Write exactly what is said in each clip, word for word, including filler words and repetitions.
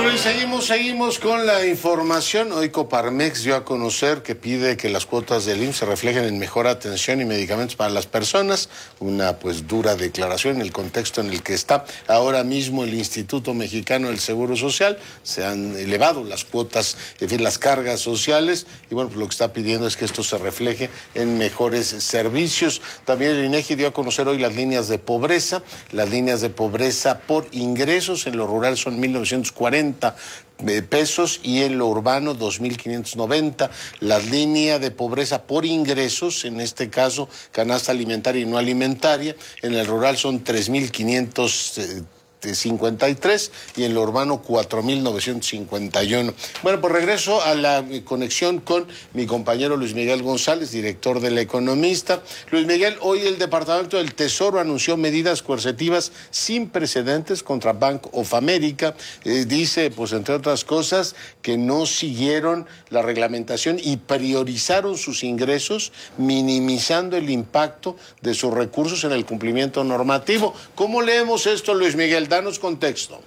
Bueno, y seguimos, seguimos con la información. Hoy Coparmex dio a conocer que pide que las cuotas del I M S S se reflejen en mejor atención y medicamentos para las personas. Una pues dura declaración en el contexto en el que está ahora mismo el Instituto Mexicano del Seguro Social. Se han elevado las cuotas, en fin, las cargas sociales, y bueno, pues lo que está pidiendo es que esto se refleje en mejores servicios. También el INEGI dio a conocer hoy las líneas de pobreza. Las líneas de pobreza por ingresos en lo rural son mil novecientos cuarenta pesos y en lo urbano dos mil quinientos noventa. La línea de pobreza por ingresos, en este caso canasta alimentaria y no alimentaria, en el rural son tres mil quinientos cincuenta y tres y en lo urbano cuatro mil novecientos cincuenta y uno. Bueno, pues regreso a la conexión con mi compañero Luis Miguel González, director del Economista. Luis Miguel, hoy el Departamento del Tesoro anunció medidas coercitivas sin precedentes contra Bank of America. Eh, dice, pues entre otras cosas, que no siguieron la reglamentación y priorizaron sus ingresos, minimizando el impacto de sus recursos en el cumplimiento normativo. ¿Cómo leemos esto, Luis Miguel? Danos contexto.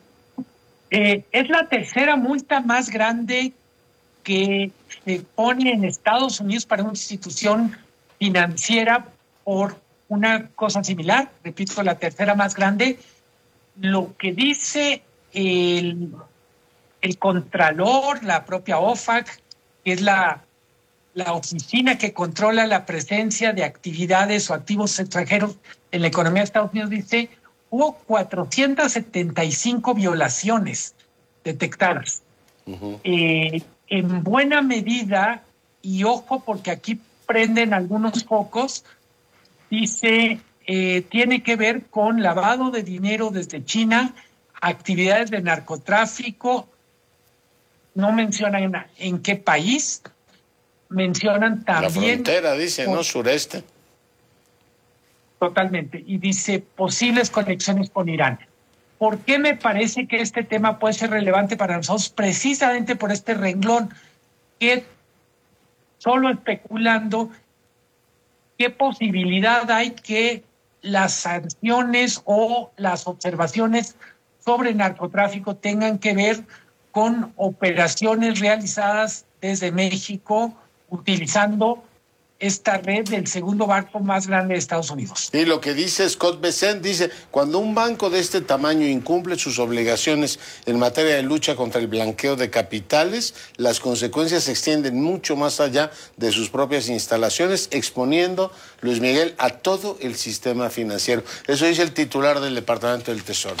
Eh, es la tercera multa más grande que se pone en Estados Unidos para una institución financiera por una cosa similar. Repito, la tercera más grande. Lo que dice el, el Contralor, la propia O F A C, que es la, la oficina que controla la presencia de actividades o activos extranjeros en la economía de Estados Unidos, dice hubo cuatrocientas setenta y cinco violaciones detectadas. Uh-huh. Eh, en buena medida, y ojo porque aquí prenden algunos focos, dice, eh, tiene que ver con lavado de dinero desde China, actividades de narcotráfico, no mencionan en, en qué país, mencionan también... La frontera, dice, con, ¿no? Sureste. Totalmente. Y dice posibles conexiones con Irán. ¿Por qué me parece que este tema puede ser relevante para nosotros? Precisamente por este renglón, que solo especulando qué posibilidad hay que las sanciones o las observaciones sobre narcotráfico tengan que ver con operaciones realizadas desde México utilizando esta red del segundo banco más grande de Estados Unidos. Y lo que dice Scott Bessent, dice, cuando un banco de este tamaño incumple sus obligaciones en materia de lucha contra el blanqueo de capitales, las consecuencias se extienden mucho más allá de sus propias instalaciones, exponiendo, Luis Miguel, a todo el sistema financiero. Eso dice el titular del Departamento del Tesoro.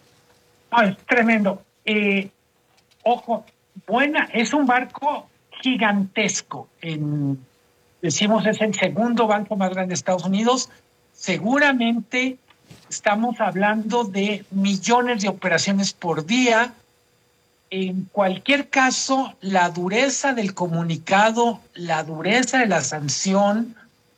Ah, es tremendo. Eh, ojo, buena, es un barco gigantesco en... Decimos, es el segundo banco más grande de Estados Unidos. Seguramente estamos hablando de millones de operaciones por día. En cualquier caso, la dureza del comunicado, la dureza de la sanción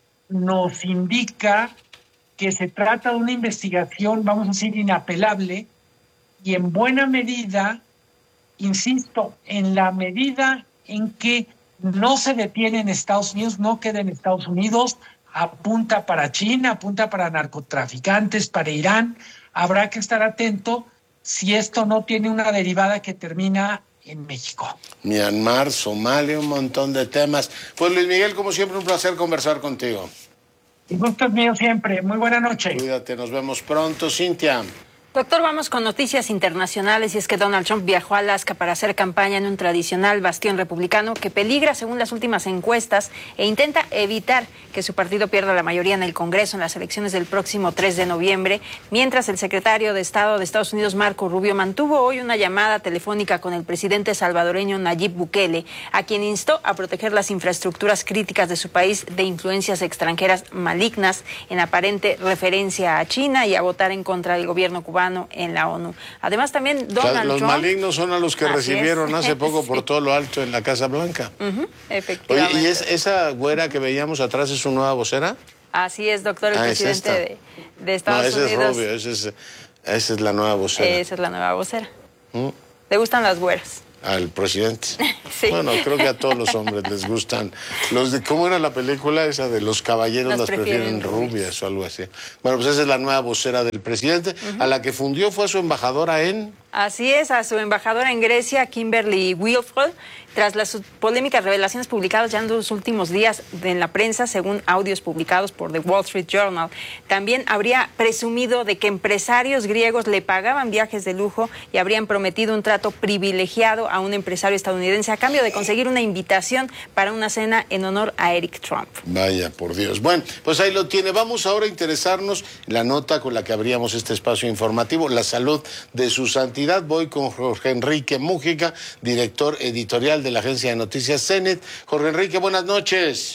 nos indica que se trata de una investigación, vamos a decir, inapelable, y en buena medida, insisto, en la medida en que no se detiene en Estados Unidos, no queda en Estados Unidos, apunta para China, apunta para narcotraficantes, para Irán. Habrá que estar atento si esto no tiene una derivada que termina en México. Myanmar, Somalia, un montón de temas. Pues Luis Miguel, como siempre, un placer conversar contigo. El gusto es mío siempre. Muy buena noche. Cuídate, nos vemos pronto. Cintia. Doctor, vamos con noticias internacionales, y es que Donald Trump viajó a Alaska para hacer campaña en un tradicional bastión republicano que peligra según las últimas encuestas e intenta evitar que su partido pierda la mayoría en el Congreso en las elecciones del próximo tres de noviembre, mientras el secretario de Estado de Estados Unidos, Marco Rubio, mantuvo hoy una llamada telefónica con el presidente salvadoreño Nayib Bukele, a quien instó a proteger las infraestructuras críticas de su país de influencias extranjeras malignas, en aparente referencia a China, y a votar en contra del gobierno cubano en la ONU. Además, también Donald Los Trump... malignos son a los que Así recibieron es. hace poco Sí. por todo lo alto en la Casa Blanca. Uh-huh. Efectivamente. Oye, ¿y es, esa güera que veíamos atrás es su nueva vocera? Así es, doctor, el ah, presidente es de, de Estados no, ese Unidos. es Rubio, esa es, esa es la nueva vocera. Esa es la nueva vocera. ¿Mm? ¿Le gustan las güeras? Al presidente. Sí. Bueno, creo que a todos los hombres les gustan. Los de ¿cómo era la película esa de los caballeros? Las, las prefieren, prefieren rubias o algo así. Bueno, pues esa es la nueva vocera del presidente, uh-huh. a la que fundió fue su embajadora en Así es, a su embajadora en Grecia, Kimberly Wilfred, tras las polémicas revelaciones publicadas ya en los últimos días en la prensa, según audios publicados por The Wall Street Journal. También habría presumido de que empresarios griegos le pagaban viajes de lujo y habrían prometido un trato privilegiado a un empresario estadounidense a cambio de conseguir una invitación para una cena en honor a Eric Trump. Vaya, por Dios. Bueno, pues ahí lo tiene. Vamos ahora a interesarnos en la nota con la que abríamos este espacio informativo, la salud de su santidad. Voy con Jorge Enrique Mújica, director editorial de la agencia de noticias C N E T. Jorge Enrique, buenas noches.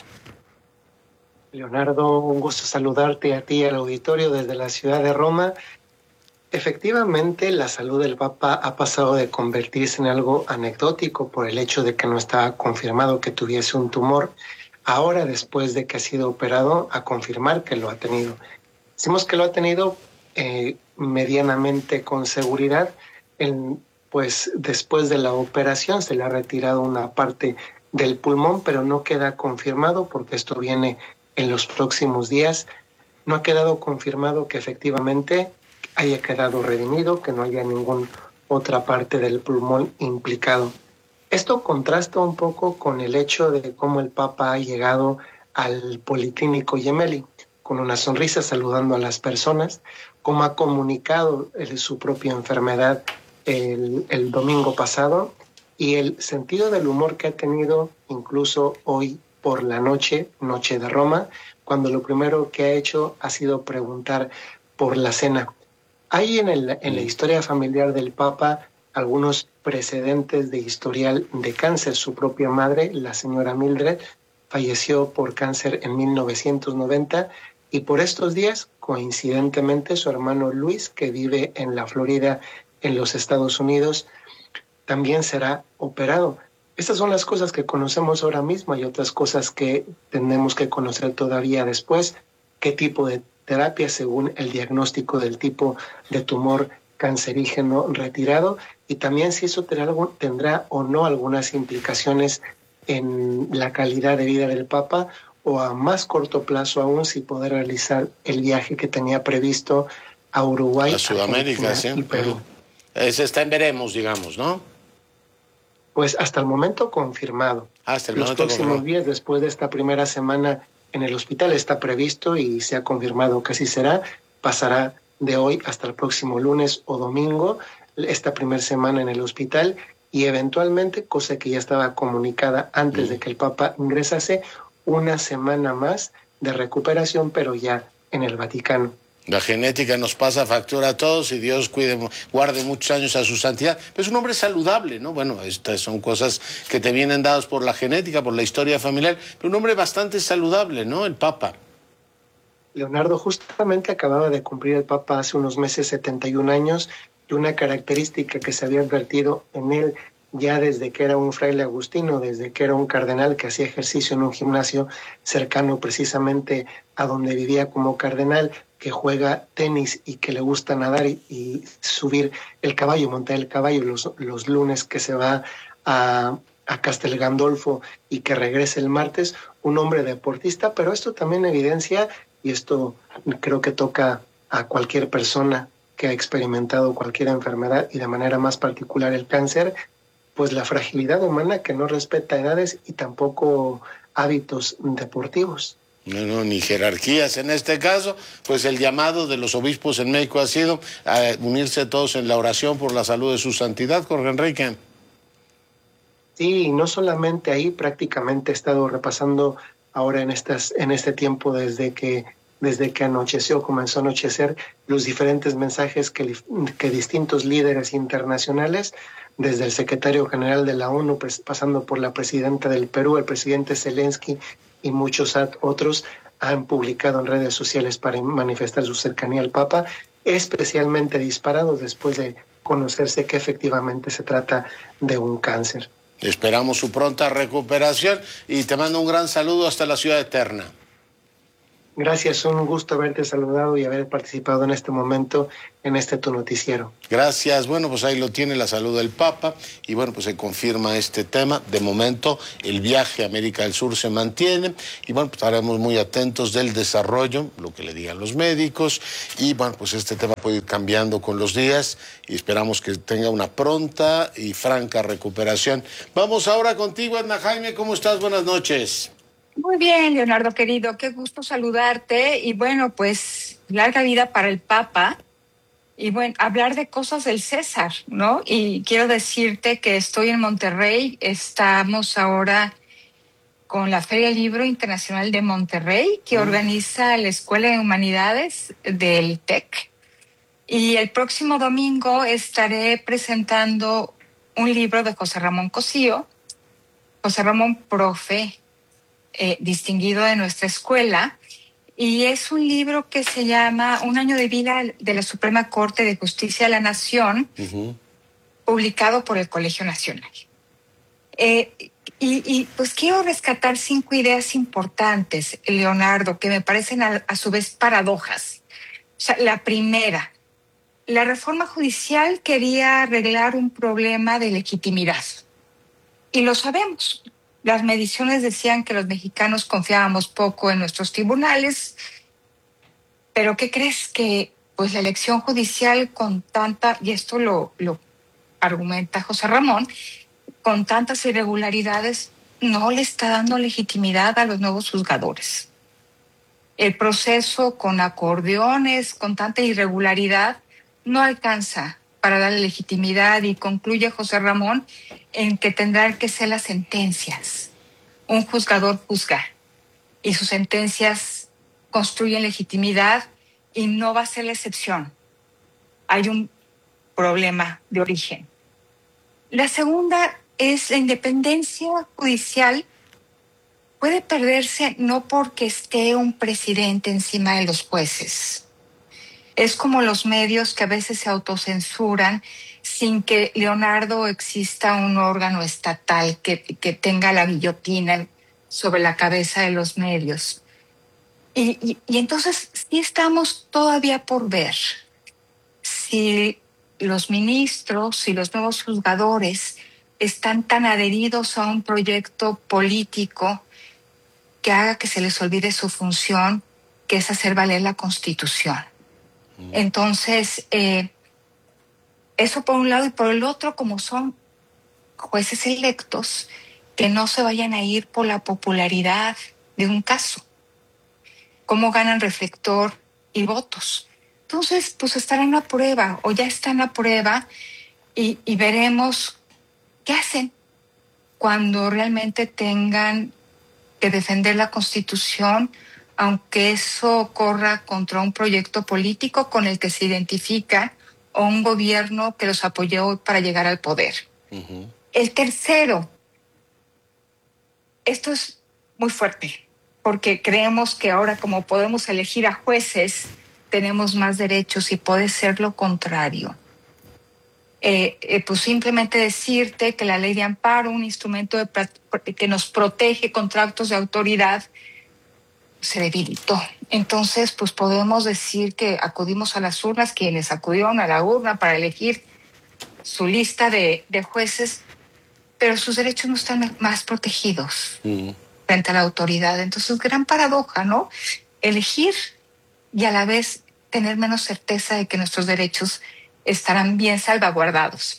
Leonardo, un gusto saludarte a ti y al auditorio desde la ciudad de Roma. Efectivamente, la salud del Papa ha pasado de convertirse en algo anecdótico por el hecho de que no estaba confirmado que tuviese un tumor. Ahora, después de que ha sido operado, a confirmar que lo ha tenido. Decimos que lo ha tenido eh, medianamente con seguridad. En, pues después de la operación se le ha retirado una parte del pulmón, pero no queda confirmado porque esto viene en los próximos días. No ha quedado confirmado que efectivamente haya quedado redimido, que no haya ninguna otra parte del pulmón implicado. Esto contrasta un poco con el hecho de cómo el Papa ha llegado al Policlínico Gemelli, con una sonrisa saludando a las personas, cómo ha comunicado el, su propia enfermedad el, el domingo pasado y el sentido del humor que ha tenido incluso hoy por la noche, noche de Roma, cuando lo primero que ha hecho ha sido preguntar por la cena. Hay en, el, en la historia familiar del Papa algunos precedentes de historial de cáncer. Su propia madre, la señora Mildred, falleció por cáncer en mil novecientos noventa y por estos días, coincidentemente, su hermano Luis, que vive en la Florida, en los Estados Unidos, también será operado. Estas son las cosas que conocemos ahora mismo. Hay otras cosas que tenemos que conocer todavía después. ¿Qué tipo de terapia según el diagnóstico del tipo de tumor cancerígeno retirado? Y también si eso tendrá o no algunas implicaciones en la calidad de vida del Papa, o a más corto plazo aún si poder realizar el viaje que tenía previsto a Uruguay, a Sudamérica, sí, y Perú. Ese está en veremos, digamos, ¿no? Pues hasta el momento confirmado. Hasta el Los momento próximos confirmado. días, después de esta primera semana en el hospital, está previsto y se ha confirmado que así será. Pasará de hoy hasta el próximo lunes o domingo, esta primera semana en el hospital, y eventualmente, cosa que ya estaba comunicada antes mm. de que el Papa ingresase, una semana más de recuperación, pero ya en el Vaticano. La genética nos pasa factura a todos y Dios cuide, guarde muchos años a su santidad. Pero es un hombre saludable, ¿no? Bueno, estas son cosas que te vienen dadas por la genética, por la historia familiar, pero un hombre bastante saludable, ¿no? El Papa. Leonardo, justamente acababa de cumplir el Papa hace unos meses setenta y un años, y una característica que se había advertido en él ya desde que era un fraile agustino, desde que era un cardenal que hacía ejercicio en un gimnasio cercano precisamente a donde vivía como cardenal, que juega tenis y que le gusta nadar y, y subir el caballo, montar el caballo los, los lunes que se va a, a Castel Gandolfo y que regrese el martes, un hombre deportista, pero esto también evidencia, y esto creo que toca a cualquier persona que ha experimentado cualquier enfermedad y de manera más particular el cáncer, pues la fragilidad humana que no respeta edades y tampoco hábitos deportivos. No, no, ni jerarquías en este caso, pues el llamado de los obispos en México ha sido a unirse todos en la oración por la salud de su santidad, Jorge Enrique. Sí, no solamente ahí, prácticamente he estado repasando ahora en estas, en este tiempo desde que, desde que anocheció, comenzó a anochecer, los diferentes mensajes que, que distintos líderes internacionales, desde el secretario general de la ONU, pasando por la presidenta del Perú, el presidente Zelensky, y muchos otros han publicado en redes sociales para manifestar su cercanía al Papa, especialmente disparados después de conocerse que efectivamente se trata de un cáncer. Esperamos su pronta recuperación y te mando un gran saludo hasta la ciudad eterna. Gracias, un gusto haberte saludado y haber participado en este momento en este tu noticiero. Gracias. Bueno, pues ahí lo tiene la salud del Papa y bueno, pues se confirma este tema. De momento, el viaje a América del Sur se mantiene y bueno, pues estaremos muy atentos del desarrollo, lo que le digan los médicos y bueno, pues este tema puede ir cambiando con los días y esperamos que tenga una pronta y franca recuperación. Vamos ahora contigo, Edna Jaime. ¿Cómo estás? Buenas noches. Muy bien, Leonardo querido, qué gusto saludarte y bueno, pues larga vida para el Papa y bueno, hablar de cosas del César, ¿no? Y quiero decirte que estoy en Monterrey, estamos ahora con la Feria del Libro Internacional de Monterrey que mm. organiza la Escuela de Humanidades del TEC y el próximo domingo estaré presentando un libro de José Ramón Cosío, José Ramón profe, Eh, distinguido de nuestra escuela, y es un libro que se llama Un año de vida de la Suprema Corte de Justicia de la Nación, uh-huh. publicado por el Colegio Nacional. Eh, y, y pues quiero rescatar cinco ideas importantes, Leonardo, que me parecen a, a su vez paradojas. O sea, la primera, la reforma judicial quería arreglar un problema de legitimidad, y lo sabemos. Las mediciones decían que los mexicanos confiábamos poco en nuestros tribunales, pero ¿qué crees? Que pues la elección judicial con tanta, y esto lo, lo argumenta José Ramón, con tantas irregularidades no le está dando legitimidad a los nuevos juzgadores. El proceso con acordeones, con tanta irregularidad, no alcanza para darle legitimidad y concluye José Ramón en que tendrán que ser las sentencias. Un juzgador juzga y sus sentencias construyen legitimidad y no va a ser la excepción. Hay un problema de origen. La segunda es la independencia judicial puede perderse no porque esté un presidente encima de los jueces. Es como los medios que a veces se autocensuran sin que, Leonardo, exista un órgano estatal que, que tenga la guillotina sobre la cabeza de los medios. Y, y, y entonces sí estamos todavía por ver si los ministros y los nuevos juzgadores están tan adheridos a un proyecto político que haga que se les olvide su función, que es hacer valer la Constitución. Entonces, eh, eso por un lado, y por el otro, como son jueces electos, que no se vayan a ir por la popularidad de un caso. Cómo ganan reflector y votos. Entonces, pues estarán a prueba, o ya están a prueba, y, y veremos qué hacen cuando realmente tengan que defender la Constitución, aunque eso corra contra un proyecto político con el que se identifica o un gobierno que los apoyó para llegar al poder. Uh-huh. El tercero, esto es muy fuerte, porque creemos que ahora como podemos elegir a jueces, tenemos más derechos y puede ser lo contrario. Eh, eh, pues simplemente decirte que la ley de amparo, un instrumento de, que nos protege contra actos de autoridad, se debilitó. Entonces, pues podemos decir que acudimos a las urnas, quienes acudieron a la urna para elegir su lista de, de jueces, pero sus derechos no están más protegidos mm. frente a la autoridad. Entonces, gran paradoja, ¿no? Elegir y a la vez tener menos certeza de que nuestros derechos estarán bien salvaguardados.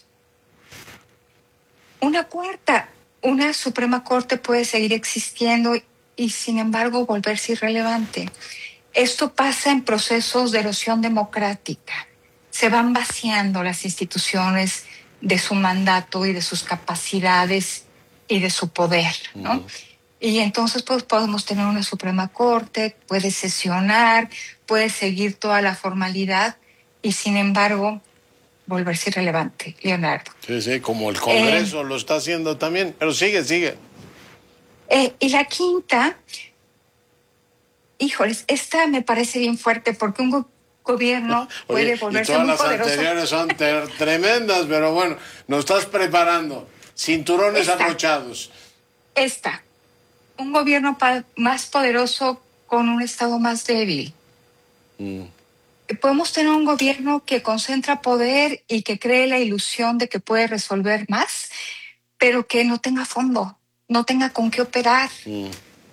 Una cuarta, una Suprema Corte puede seguir existiendo y sin embargo volverse irrelevante. Esto pasa en procesos de erosión democrática. Se van vaciando las instituciones de su mandato y de sus capacidades y de su poder, ¿no? Uh-huh. Y entonces pues podemos tener una Suprema Corte, puede sesionar, puede seguir toda la formalidad y sin embargo volverse irrelevante, Leonardo. Sí, sí, como el Congreso eh, lo está haciendo también, pero sigue, sigue. Eh, y la quinta, híjoles, esta me parece bien fuerte porque un go- gobierno puede Oye, volverse y todas muy las poderoso. anteriores son ter- tremendas, pero bueno, nos estás preparando. Cinturones esta, abrochados. Esta, un gobierno pa- más poderoso con un Estado más débil. Mm. Podemos tener un gobierno que concentra poder y que cree la ilusión de que puede resolver más, pero que no tenga fondo, no tenga con qué operar. Mm.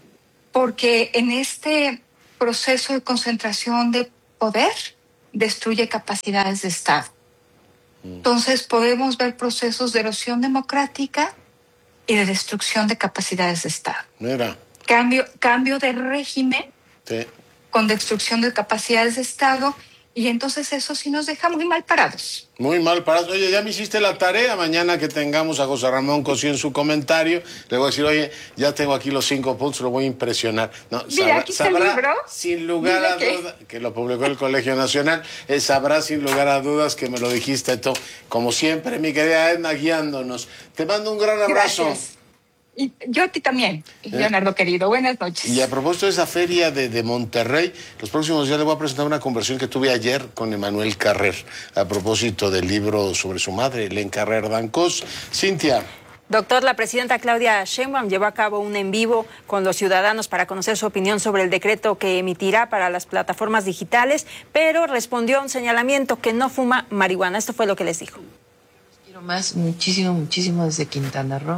Porque en este proceso de concentración de poder destruye capacidades de Estado. Entonces podemos ver procesos de erosión democrática y de destrucción de capacidades de Estado. Mira. Cambio, cambio de régimen Sí. con destrucción de capacidades de Estado, y entonces eso sí nos deja muy mal parados. Muy mal parados. Oye, ya me hiciste la tarea. Mañana que tengamos a José Ramón Cosío en su comentario, le voy a decir, oye, ya tengo aquí los cinco puntos, lo voy a impresionar. No, Mira, sabrá, aquí está el sabrá, libro. sin lugar Dile a que- dudas, que lo publicó el Colegio Nacional, eh, sabrá sin lugar a dudas que me lo dijiste tú. Como siempre, mi querida Edna, guiándonos. Te mando un gran abrazo. Gracias. Y yo a ti también, Leonardo querido. Buenas noches. Y a propósito de esa feria de, de Monterrey, los próximos días le voy a presentar una conversación que tuve ayer con Emanuel Carrer, a propósito del libro sobre su madre, Hélène Carrer Dancos. Cintia. Doctor, la presidenta Claudia Sheinbaum llevó a cabo un en vivo con los ciudadanos para conocer su opinión sobre el decreto que emitirá para las plataformas digitales, pero respondió a un señalamiento que no fuma marihuana. Esto fue lo que les dijo. Quiero más, muchísimo, muchísimo desde Quintana Roo.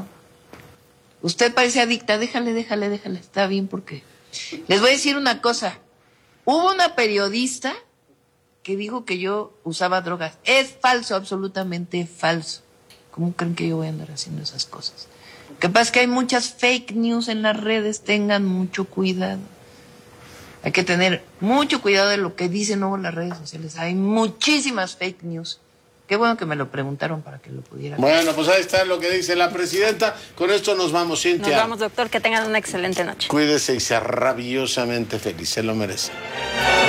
Usted parece adicta, déjale, déjale, déjale, está bien porque... Les voy a decir una cosa, hubo una periodista que dijo que yo usaba drogas. Es falso, absolutamente falso. ¿Cómo creen que yo voy a andar haciendo esas cosas? Lo que pasa es que hay muchas fake news en las redes, tengan mucho cuidado. Hay que tener mucho cuidado de lo que dicen luego en las redes sociales. Hay muchísimas fake news. Qué bueno que me lo preguntaron para que lo pudiera. Bueno, pues ahí está lo que dice la presidenta. Con esto nos vamos, Cintia. Nos vamos, doctor, que tengan una excelente noche. Cuídese y sea rabiosamente feliz, se lo merece.